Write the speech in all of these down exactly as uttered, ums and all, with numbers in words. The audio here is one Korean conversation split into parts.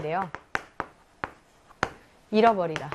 되는데요. 잃어버리다.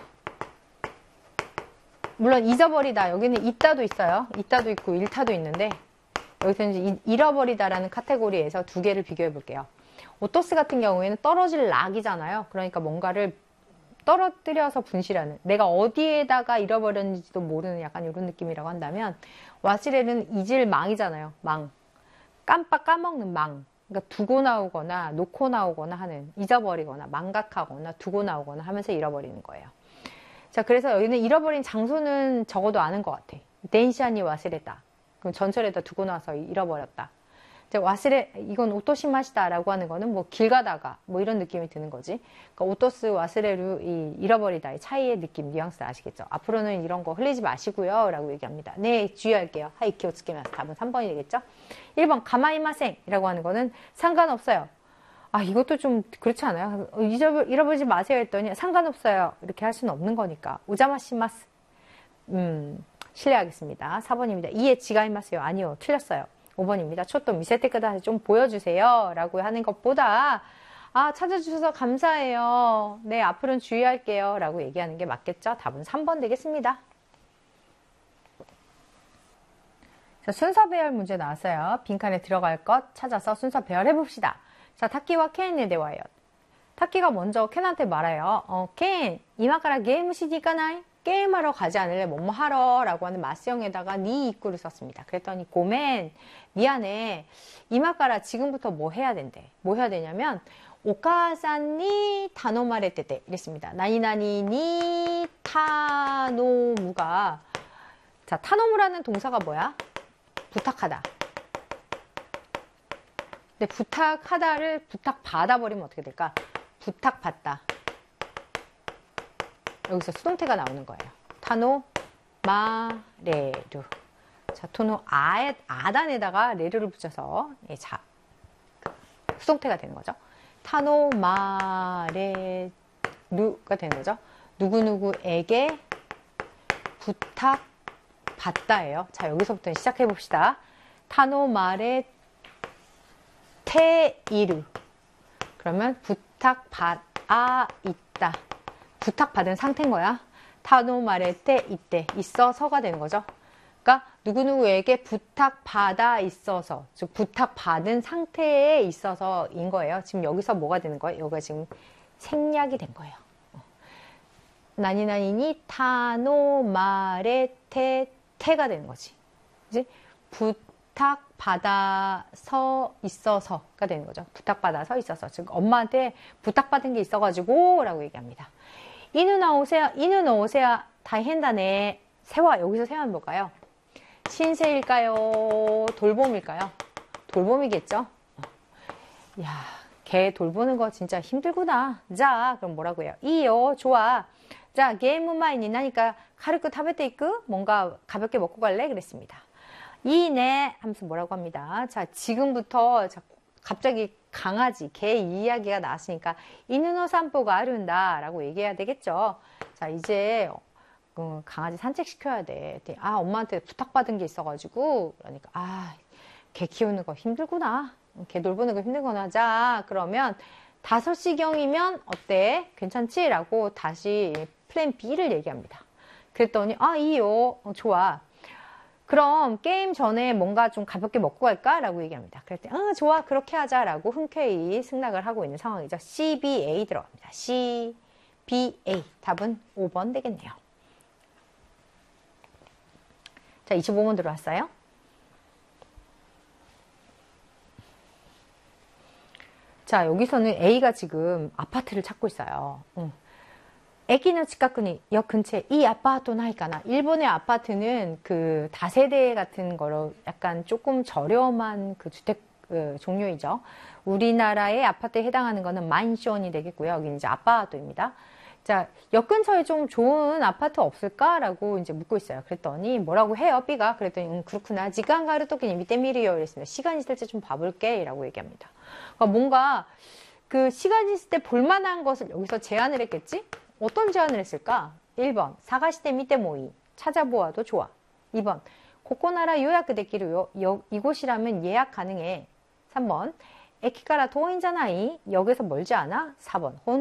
물론 잊어버리다. 여기는 있다도 있어요. 있다도 있고 잃다도 있는데 여기서 이제 잃어버리다라는 카테고리에서 두 개를 비교해 볼게요. 오토스 같은 경우에는 떨어질 락이잖아요. 그러니까 뭔가를 떨어뜨려서 분실하는, 내가 어디에다가 잃어버렸는지도 모르는 약간 이런 느낌이라고 한다면, 와시레는 잊을 망이잖아요. 망. 깜빡 까먹는 망. 그러니까 두고 나오거나 놓고 나오거나 하는, 잊어버리거나 망각하거나 두고 나오거나 하면서 잃어버리는 거예요. 자, 그래서 여기는 잃어버린 장소는 적어도 아는 것 같아. 덴시안이 와시레다. 그럼 전철에다 두고 나서 잃어버렸다. 와스레, 이건 오토시마시다 라고 하는 거는 뭐 길 가다가 뭐 이런 느낌이 드는 거지. 그러니까 오토스, 와스레루, 이 잃어버리다의 차이의 느낌, 뉘앙스 아시겠죠? 앞으로는 이런 거 흘리지 마시고요 라고 얘기합니다. 네, 주의할게요. 하이 키오츠키마스. 답은 삼 번이 되겠죠? 일 번 가마이마생 이라고 하는 거는 상관없어요. 아, 이것도 좀 그렇지 않아요? 잊어버, 잃어버리지 마세요 했더니 상관없어요. 이렇게 할 수는 없는 거니까. 오자마시마스. 음, 실례하겠습니다. 사 번입니다. 이에 지가이마스요. 아니요. 틀렸어요. 오 번입니다. 초또 미세테크다 좀 보여주세요 라고 하는 것보다 아, 찾아주셔서 감사해요. 네, 앞으로는 주의할게요 라고 얘기하는 게 맞겠죠? 답은 삼 번 되겠습니다. 자, 순서 배열 문제 나왔어요. 빈칸에 들어갈 것 찾아서 순서 배열해 봅시다. 자, 타키와 켄에 대화해요. 타키가 먼저 켄한테 말해요. 어, 켄, 이마카라 게임 시니까나이? 게임하러 가지 않을래? 뭐뭐 하러 라고 하는 마스형에다가 니 입구를 썼습니다. 그랬더니 고멘, 미안해. 이마카라 지금부터 뭐 해야 된대? 뭐 해야 되냐면 오카산니 타노마레 때때 이랬습니다. 나니나니 니 타노무가, 자, 타노무라는 동사가 뭐야? 부탁하다. 근데 부탁하다를 부탁받아버리면 어떻게 될까? 부탁받다. 여기서 수동태가 나오는 거예요. 타노 마레루. 자, 토노 아, 아단에다가 레루를 붙여서 예, 자, 수동태가 되는 거죠. 타노 마레루가 되는 거죠. 누구누구에게 부탁받다예요. 자, 여기서부터 시작해 봅시다. 타노 마레 테이루. 그러면 부탁받아 있다. 부탁받은 상태인 거야. 타노 말할 때 이때 있어서가 되는 거죠. 그러니까 누구누구에게 부탁받아 있어서, 즉 부탁받은 상태에 있어서인 거예요. 지금 여기서 뭐가 되는 거예요? 여기가 지금 생략이 된 거예요. 나니나니니 타노 말의 테 테가 되는 거지. 그지? 부탁받아서 있어서가 되는 거죠. 부탁받아서 있어서. 즉 엄마한테 부탁받은 게 있어가지고 라고 얘기합니다. 이누나 오세야, 이누나 오세야 다이헨다네. 세와, 여기서 세와는 뭘까요? 신세일까요? 돌봄일까요? 돌봄이겠죠? 야, 개 돌보는 거 진짜 힘들구나. 자, 그럼 뭐라고 해요? 이요, 좋아. 자, 게임은 마이니 나니까 카르크 타베테이크? 뭔가 가볍게 먹고 갈래? 그랬습니다. 이네 하면서 뭐라고 합니다. 자, 지금부터 자, 갑자기 강아지, 개 이야기가 나왔으니까 이누노 산보가 아른다 라고 얘기해야 되겠죠. 자, 이제 어, 강아지 산책시켜야 돼. 아, 엄마한테 부탁받은 게 있어가지고 그러니까 아, 개 키우는 거 힘들구나. 개 돌보는 거 힘들구나. 자, 그러면 다섯 시경이면 어때? 괜찮지? 라고 다시 플랜 B를 얘기합니다. 그랬더니 아, 이요. 어, 좋아. 그럼 게임 전에 뭔가 좀 가볍게 먹고 갈까? 라고 얘기합니다. 그랬더니 아, 좋아, 그렇게 하자 라고 흔쾌히 승낙을 하고 있는 상황이죠. 씨비에이 들어갑니다. 씨비에이 답은 오 번 되겠네요. 자, 이십오 번 들어왔어요. 자, 여기서는 A가 지금 아파트를 찾고 있어요. 응. 에키노 치카쿠니 역 근처에 이 아파트 나이까나. 일본의 아파트는 그 다세대 같은 거로 약간 조금 저렴한 그 주택 그 종류이죠. 우리나라의 아파트에 해당하는 거는 만션이 되겠고요. 여기 이제 아파트입니다. 자, 역 근처에 좀 좋은 아파트 없을까라고 이제 묻고 있어요. 그랬더니 뭐라고 해요? B가. 그랬더니 음, 그렇구나. 지간 가루 토끼니 미테미리요. 이랬습니다. 시간 있을 때 좀 봐볼게. 라고 얘기합니다. 그러니까 뭔가 그 시간 있을 때 볼만한 것을 여기서 제안을 했겠지? 어떤 제안을 했을까? 일 번 사가시대 미테 모이. 찾아보아도 좋아. 이 번 코코나라 요약 되기로요. 이곳이라면 예약 가능해. 삼 번 에키카라 도인자나이. 역에서 멀지 않아? 사 번